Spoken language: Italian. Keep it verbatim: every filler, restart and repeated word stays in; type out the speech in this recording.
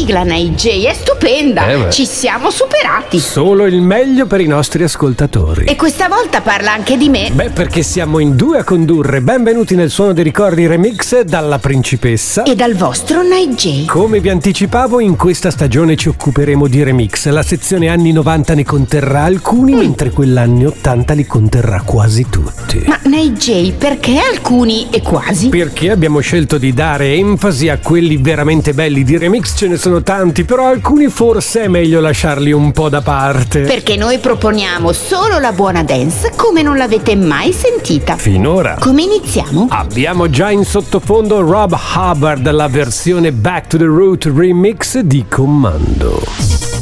sigla, N J, è stupenda. Eh beh. Ci siamo superati. Solo il meglio per i nostri ascoltatori. E questa volta parla anche di me. Beh, perché siamo in due a condurre. Benvenuti nel Suono dei Ricordi Remix dalla Principessa E dal vostro N J. Come vi anticipavo, in questa stagione ci occuperemo di remix. La sezione anni novanta ne conterrà alcuni, mm. mentre quella anni ottanta li conterrà quasi tutti. Ma N J, perché alcuni e quasi? Perché abbiamo scelto di dare enfasi a quelli veramente belli di remix. Ce ne sono tanti, però alcuni forse è meglio lasciarli un po' da parte. Perché noi proponiamo solo la buona dance come non l'avete mai sentita. Finora. Come iniziamo? Abbiamo già in sottofondo Rob Hubbard, la versione Back to the Root remix di Commando.